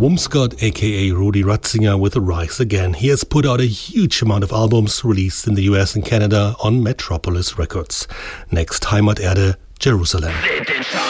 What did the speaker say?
Wumscott, aka Rudi Ratzinger, with Rise Again. He has put out a huge amount of albums released in the US and Canada on Metropolis Records. Next, Heimaterde, Jerusalem.